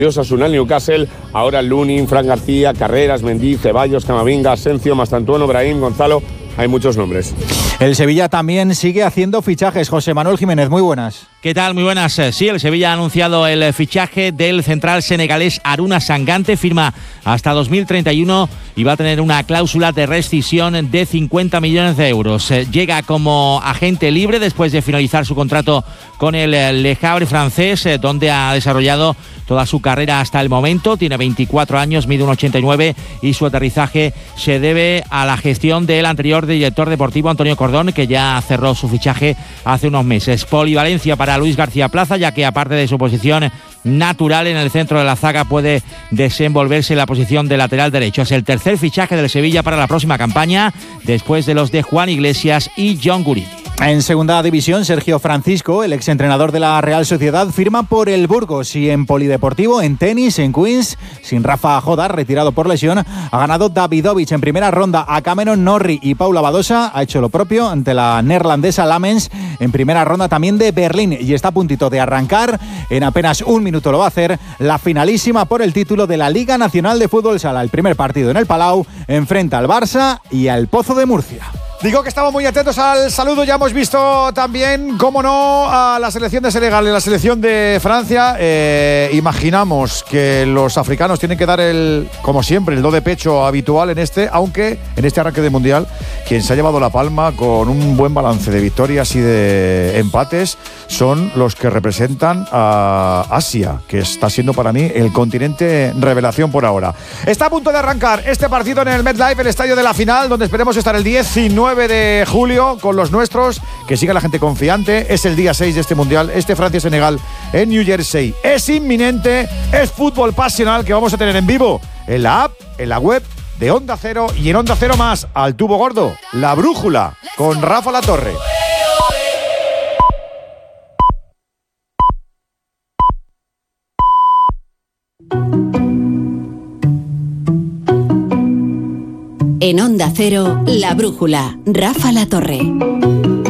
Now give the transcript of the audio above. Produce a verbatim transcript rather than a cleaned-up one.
Osasuna, Newcastle, ahora Lunin, Fran García, Carreras, Mendy, Ceballos, Camavinga, Asencio, Mastantuono, Brahim, Gonzalo. Hay muchos nombres. El Sevilla también sigue haciendo fichajes. José Manuel Jiménez, muy buenas. ¿Qué tal? Muy buenas. Sí, el Sevilla ha anunciado el fichaje del central senegalés Aruna Sangante. Firma hasta dos mil treinta y uno y va a tener una cláusula de rescisión de cincuenta millones de euros. Llega como agente libre después de finalizar su contrato con el Le Havre francés, donde ha desarrollado toda su carrera hasta el momento. Tiene veinticuatro años, mide uno ochenta y nueve y su aterrizaje se debe a la gestión del anterior director deportivo Antonio Cordón, que ya cerró su fichaje hace unos meses. Polivalencia para Luis García Plaza, ya que aparte de su posición natural en el centro de la zaga, puede desenvolverse en la posición de lateral derecho. Es el tercer fichaje del Sevilla para la próxima campaña, después de los de Juan Iglesias y John Gurini. En segunda división, Sergio Francisco, el exentrenador de la Real Sociedad, firma por el Burgos, y en polideportivo, en tenis, en Queens, sin Rafa Jodar, retirado por lesión, ha ganado Davidovich en primera ronda a Cameron Norrie, y Paula Badosa ha hecho lo propio ante la neerlandesa Lamens en primera ronda también de Berlín, y está a puntito de arrancar, en apenas un minuto lo va a hacer, la finalísima por el título de la Liga Nacional de Fútbol Sala. El primer partido en el Palau enfrenta al Barça y al Pozo de Murcia. Digo que estamos muy atentos al saludo. Ya hemos visto también, cómo no, a la selección de Senegal y la selección de Francia. Eh, imaginamos que los africanos tienen que dar el, como siempre, el do de pecho habitual en este, aunque en este arranque de Mundial, quien se ha llevado la palma con un buen balance de victorias y de empates son los que representan a Asia, que está siendo para mí el continente revelación por ahora. Está a punto de arrancar este partido en el MetLife, el estadio de la final, donde esperemos estar el diecinueve de julio con los nuestros, que siga la gente confiante. Es el día seis de este Mundial, este Francia-Senegal en New Jersey. Es inminente, es fútbol pasional que vamos a tener en vivo en la app, en la web de Onda Cero y en Onda Cero Más, al tubo gordo, La Brújula, con Rafa Latorre. En Onda Cero, La Brújula, Rafa Latorre.